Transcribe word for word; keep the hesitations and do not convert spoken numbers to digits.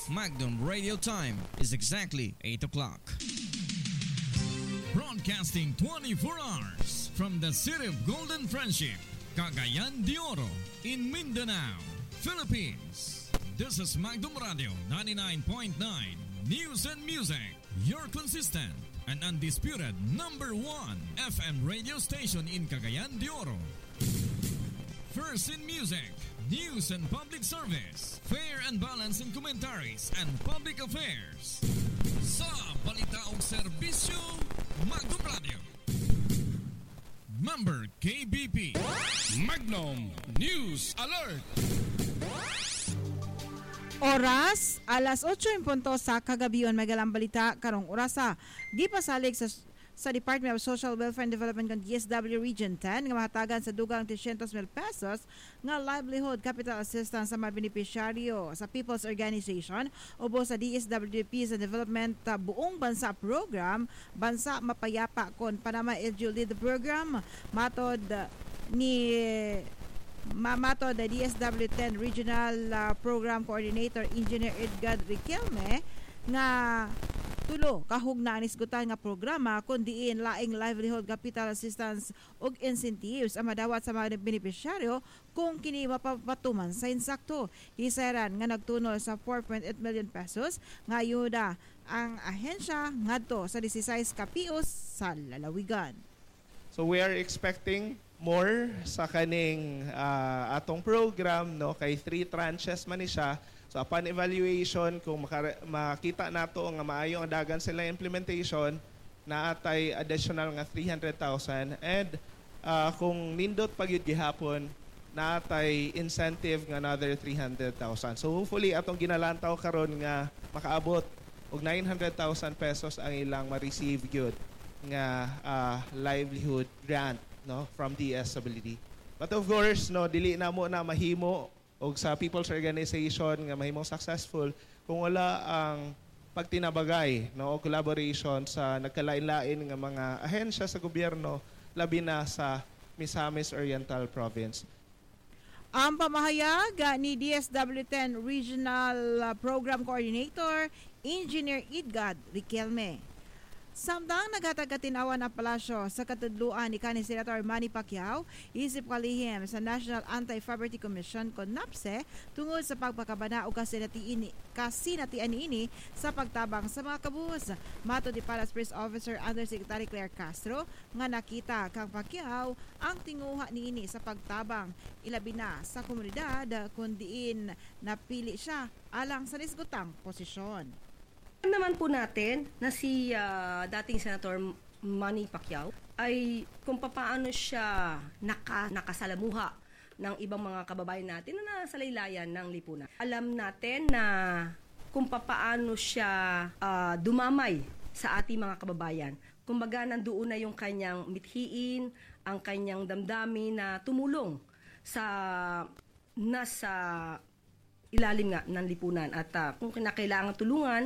Magnum Radio Time is exactly eight o'clock. Broadcasting twenty-four hours from the city of Golden Friendship, Cagayan de Oro, in Mindanao, Philippines. This is Magnum Radio ninety-nine point nine News and Music, your consistent and undisputed number one F M radio station in Cagayan de Oro. First in music, news and public service, fair and balanced in commentaries and public affairs. Sa balita o serbisyo, Magnum Radio. Member K B P. Magnum News Alert. Oras, alas otso en punto sa kagabiyon, magalang balita karong orasa. Gipasalig sa sa Department of Social Welfare and Development ng D S W Region ten nga mahatagan sa dugang three hundred mil pesos nga livelihood capital assistance sa mga benepisyaryo sa People's Organization ubo sa D S W P sa Development uh, Buong Bansa Program, Bansa Mapayapa kon Panama L G U lead the program matod uh, ni Mamato the D S W ten Regional uh, Program Coordinator Engineer Edgar Riquelme nga tulo kahugna nisgutan nga programa kundiin laing livelihood capital assistance ug incentives ang madawat sa mga benepisyaryo kung kini mapapatuman sa insakto. Hiseran nga nagtunol sa four point eight million pesos nga ayuda ang ahensya ngadto sa sixteen ka P Os sa lalawigan. So we are expecting more sa kaning uh, atong program, no, kay three tranches man ni siya. So upon evaluation, kung maka- makita nato nga maayo ang dagan sila implementation, naatay additional nga three hundred thousand, and uh, kung nindot pagyud gihapon, naatay incentive nga another three hundred thousand. So hopefully atong ginalantaw karon nga makaabot og nine hundred thousand pesos ang ilang ma-receive gyud nga uh, livelihood grant, no, from D S W D. But of course, no, dili na mo na mahimo og sa People's Organization nga mahimong successful kung wala ang pagtinabagay, no, o collaboration sa nagkalain-lain nga mga ahensya sa gobyerno, labi na sa Misamis Oriental Province. Ang pamahayag ni D S W ten Regional uh, Program Coordinator Engineer Edgar Riquelme. Samtang naghatag-katinawan ang palasyo sa katudluan ni kanhi Senator Manny Pacquiao, isip kalihim sa National Anti-Poverty Commission kon NAPSE tungod sa pagpakabana o kasinatian kasinatian niini sa pagtabang sa mga kabuhos. Mato di Palace Press Officer Undersecretary Claire Castro nga nakita kang Pacquiao ang tinguha niini sa pagtabang ilabi na sa komunidad kun diin napili siya alang sa nisgutang posisyon. Naman po natin na si uh, dating Senator Manny Pacquiao ay kung paano siya naka, nakasalamuha ng ibang mga kababayan natin na nasa laylayan ng lipunan. Alam natin na kung paano siya uh, dumamay sa ating mga kababayan. Kumbaga nandoon na yung kanyang mithiin, ang kanyang damdamin na tumulong sa nasa ilalim nga ng lipunan at uh, kung kinakailangan tulungan